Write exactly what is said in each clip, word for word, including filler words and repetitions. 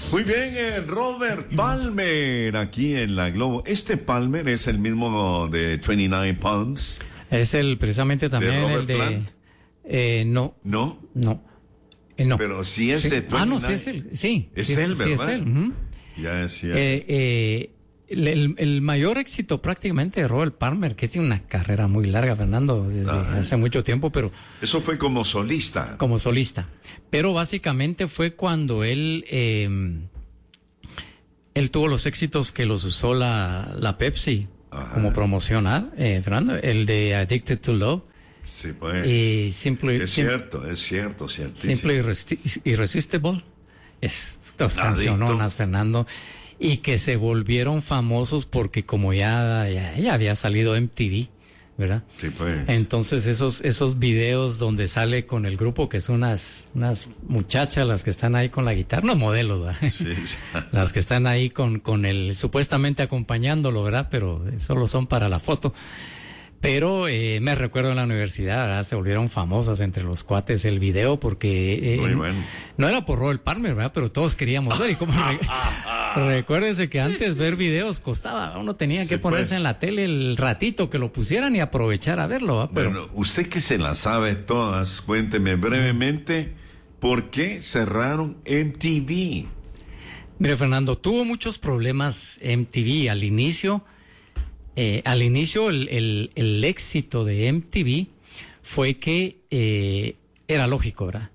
Muy bien, eh, Robert Palmer, aquí en la Globo. Este Palmer es el mismo de veintinueve Palms. Es el, precisamente también ¿De Robert el de... Plant? Eh, no. ¿No? No. Eh, no. Pero sí es Sí. de veintinueve. Ah, no, sí es él. Sí. Es sí, él, sí ¿verdad? es él. Uh-huh. Ya decía. Eh, eh, el, el, el mayor éxito prácticamente de Robert Palmer, que tiene una carrera muy larga, Fernando, desde Ajá. hace mucho tiempo, pero Eso fue como solista. como solista. Pero básicamente fue cuando él eh, él tuvo los éxitos que los usó la, la Pepsi Ajá. como promocionar, eh, Fernando, el de Addicted to Love. Sí, pues. Y Simple, es sim, cierto, es cierto, ciertísimo. Simple Irresti- Irresistible. Estas Adicto. canciononas, Fernando. Y que se volvieron famosos porque como ya, ya, ya había salido M T V, ¿verdad? Sí, pues. Entonces esos esos videos donde sale con el grupo, que son unas unas muchachas las que están ahí con la guitarra, no modelos, ¿verdad? Sí, sí. Las que están ahí con con el supuestamente acompañándolo, ¿verdad? Pero solo son para la foto. Pero eh, me recuerdo en la universidad, ¿verdad? Se volvieron famosas entre los cuates el video porque eh, Muy bueno. no era por Robert Palmer, ¿verdad? Pero todos queríamos ver. Y como re- recuérdense que antes ver videos costaba, uno tenía que Sí, ponerse pues. en la tele el ratito que lo pusieran y aprovechar a verlo, ¿verdad? Pero Bueno, usted que se las sabe todas, cuénteme brevemente por qué cerraron M T V. mire, Fernando, tuvo muchos problemas M T V al inicio. Eh, al inicio el, el, el éxito de M T V fue que eh, era lógico, ¿verdad?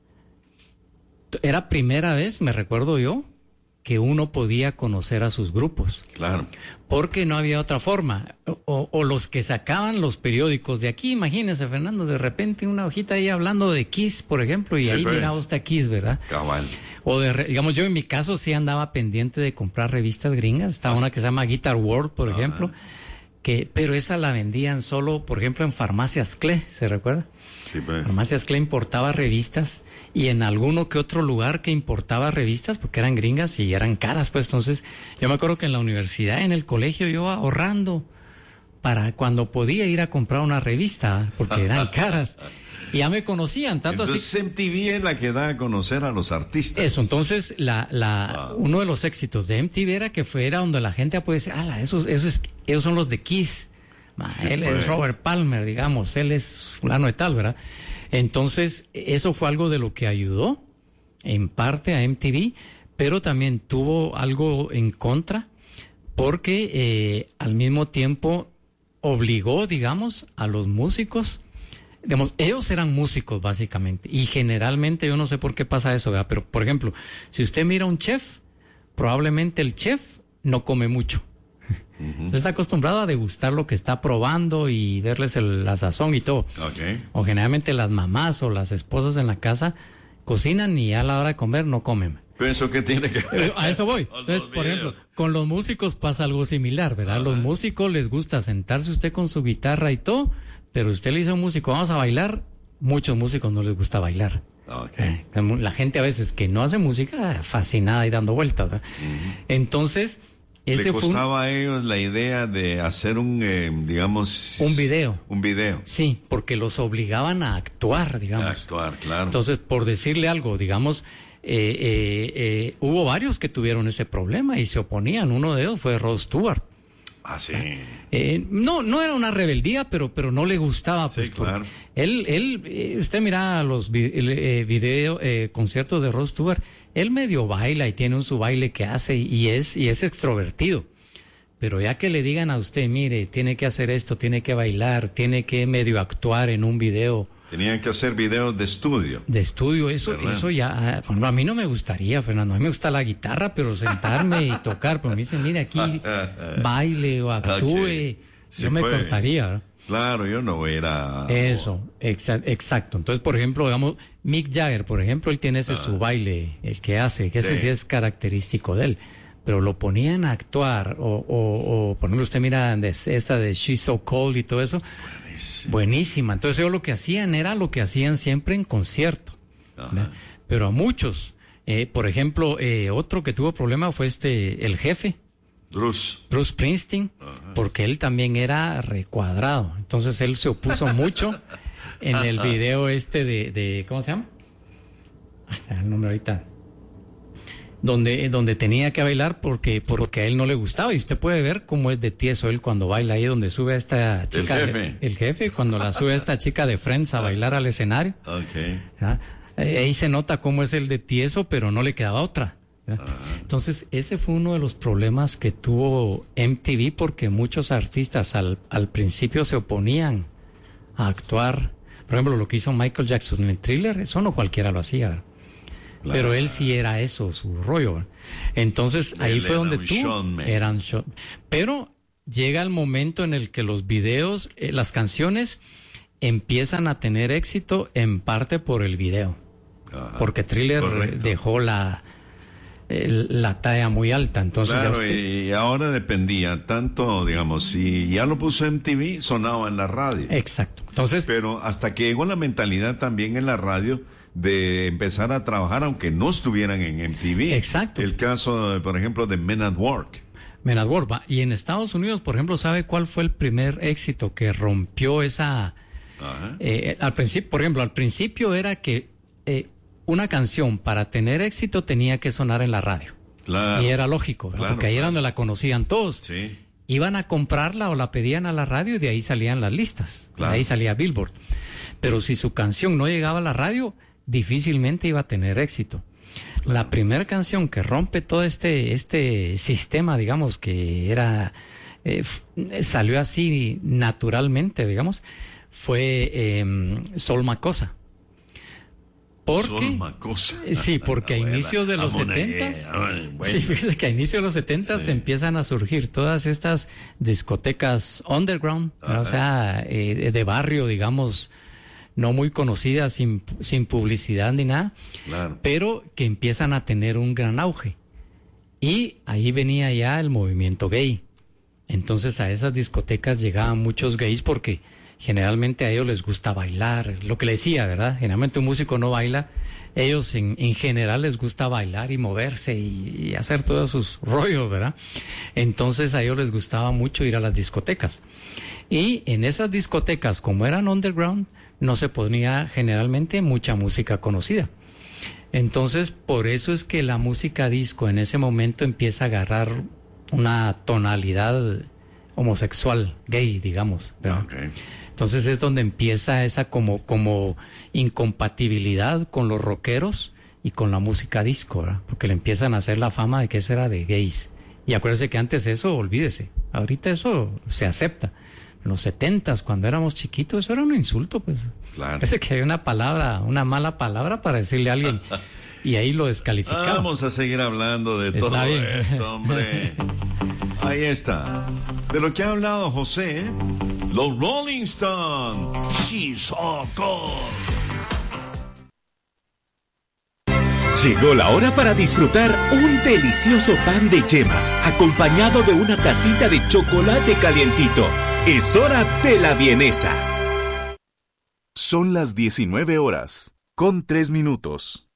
Era primera vez, me recuerdo yo, que uno podía conocer a sus grupos, Claro. porque no había otra forma. O, o los que sacaban los periódicos de aquí, imagínese, Fernando, de repente una hojita ahí hablando de Kiss, por ejemplo, y Sí, ahí pues. miraba usted a Kiss, ¿verdad? Cabal. O de, re- digamos, yo en mi caso sí andaba pendiente de comprar revistas gringas. Estaba una que se llama Guitar World, por Ajá. ejemplo, que, pero esa la vendían solo, por ejemplo, en Farmacias Cle, ¿se recuerda? Sí, pues. Farmacias Cle importaba revistas y en alguno que otro lugar que importaba revistas porque eran gringas y eran caras, pues. Entonces, yo me acuerdo que en la universidad, en el colegio, yo ahorrando para cuando podía ir a comprar una revista porque eran caras. Y ya me conocían, tanto Entonces así. M T V es la que da a conocer a los artistas. Eso, entonces, la, la, Ah. uno de los éxitos de M T V era que fuera donde la gente puede decir, ala, esos, esos, ellos son los de Kiss. Ma, Sí, él pues. es Robert Palmer, digamos, él es fulano de tal, ¿verdad? Entonces, eso fue algo de lo que ayudó, en parte, a M T V, pero también tuvo algo en contra, porque eh, al mismo tiempo obligó, digamos, a los músicos. Digamos, ellos eran músicos básicamente y generalmente yo no sé por qué pasa eso, ¿verdad? Pero por ejemplo, si usted mira a un chef, probablemente el chef no come mucho. Uh-huh. Él está acostumbrado a degustar lo que está probando y verles el, la sazón y todo. Okay. O generalmente las mamás o las esposas en la casa cocinan y a la hora de comer no comen. Pienso que tiene que ver. A eso voy. Entonces, por ejemplo, con los músicos pasa algo similar, ¿verdad? Uh-huh. Los músicos les gusta sentarse usted con su guitarra y todo, pero usted le dice a un músico, vamos a bailar, muchos músicos no les gusta bailar. Okay. Eh, la gente a veces que no hace música, fascinada y dando vueltas, ¿verdad? Uh-huh. Entonces, ese ¿Le costaba fue un, a ellos la idea de hacer un, eh, digamos... un video? Un video. Sí, porque los obligaban a actuar, digamos. A actuar, claro. Entonces, por decirle algo, digamos... Eh, eh, eh, hubo varios que tuvieron ese problema y se oponían. Uno de ellos fue Rod Stewart. Ah, sí. Eh, no, no era una rebeldía, pero, pero no le gustaba. Pues, sí, claro. Él, él, eh, usted mira los eh, video, eh, conciertos de Rod Stewart, él medio baila y tiene un su baile que hace y es, y es extrovertido. Pero ya que le digan a usted, mire, tiene que hacer esto, tiene que bailar, tiene que medio actuar en un video. Tenían que hacer videos de estudio. De estudio, eso, ¿verdad? Eso ya, bueno, a mí no me gustaría, Fernando, a mí me gusta la guitarra, pero sentarme y tocar, pero me dicen, mire, aquí baile o actúe, okay. Sí, yo me pues. cortaría, ¿verdad? Claro, yo no voy a ir a... Eso, exa- exacto. Entonces, por ejemplo, digamos, Mick Jagger, por ejemplo, él tiene ese ah. su baile, el que hace, que ese sí. sí es característico de él. Pero lo ponían a actuar, o, o, o por ejemplo, usted mira esta de She's So Cold y todo eso. Buenísima. Buenísima. Entonces ellos lo que hacían era lo que hacían siempre en concierto. Pero a muchos, eh, por ejemplo, eh, otro que tuvo problema fue este, el jefe. Bruce. Bruce Springsteen, Ajá. porque él también era recuadrado. Entonces él se opuso mucho en el video este de, de ¿cómo se llama? Ay, el nombre ahorita. donde, donde tenía que bailar porque, porque a él no le gustaba. Y usted puede ver cómo es de tieso él cuando baila ahí, donde sube a esta chica. El jefe. El jefe, cuando la sube a esta chica de Friends a bailar al escenario. Okay. ¿Ah? Ahí se nota cómo es el de tieso, pero no le quedaba otra. Uh-huh. Entonces, ese fue uno de los problemas que tuvo M T V, porque muchos artistas al, al principio se oponían a actuar. Por ejemplo, lo que hizo Michael Jackson en el Thriller, eso no cualquiera lo hacía, ¿verdad? Claro. Pero él sí era eso, su rollo, ¿verdad? Entonces, ahí él fue donde tú eran show. Pero llega el momento en el que los videos, eh, las canciones empiezan a tener éxito en parte por el video. Ajá, porque Thriller correcto. Dejó la el, la talla muy alta, entonces claro, ya usted... y ahora dependía tanto, digamos, si ya lo puso M T V, sonaba en la radio. Exacto. Entonces, pero hasta que llegó la mentalidad también en la radio de empezar a trabajar aunque no estuvieran en M T V. Exacto. El caso, por ejemplo, de Men at Work. Men at Work. Y en Estados Unidos, por ejemplo, ¿sabe cuál fue el primer éxito que rompió esa... Eh, al principio, por ejemplo, al principio era que eh, una canción para tener éxito tenía que sonar en la radio. Claro. Y era lógico, claro, porque ahí claro. era donde la conocían todos. Sí. Iban a comprarla o la pedían a la radio y de ahí salían las listas. Claro. De ahí salía Billboard. Pero si su canción no llegaba a la radio, difícilmente iba a tener éxito. Claro. La primera canción que rompe todo este, este sistema, digamos, que era eh, salió así naturalmente, digamos, fue eh, Sol Makossa. Porque, Sol Makossa. Sí, porque a inicios de los setentas, sí, fíjese que a inicios de los setentas sí. empiezan a surgir todas estas discotecas underground, ¿no? O sea, eh, de barrio, digamos, no muy conocidas, sin, sin publicidad ni nada, claro. pero que empiezan a tener un gran auge. Y ahí venía ya el movimiento gay. Entonces a esas discotecas llegaban muchos gays porque generalmente a ellos les gusta bailar, lo que le decía, ¿verdad? Generalmente un músico no baila, ellos en, en general les gusta bailar y moverse y, y hacer todos sus rollos, ¿verdad? Entonces a ellos les gustaba mucho ir a las discotecas. Y en esas discotecas, como eran underground, no se ponía generalmente mucha música conocida. Entonces, por eso es que la música disco en ese momento empieza a agarrar una tonalidad homosexual, gay, digamos, ¿verdad? Okay. Entonces es donde empieza esa como, como incompatibilidad con los rockeros y con la música disco, ¿verdad? Porque le empiezan a hacer la fama de que eso era de gays. Y acuérdese que antes eso, olvídese, ahorita eso se acepta. En los setentas, cuando éramos chiquitos, eso era un insulto, pues. Claro. Parece que hay una palabra, una mala palabra para decirle a alguien y ahí lo descalificaba. Vamos a seguir hablando de Está todo bien. esto, hombre. Ahí está. De lo que ha hablado José, ¿eh? Los Rolling Stones. She's so cool. Llegó la hora para disfrutar un delicioso pan de yemas acompañado de una tacita de chocolate calientito. Es hora de la vienesa. Son las diecinueve horas, con tres minutos.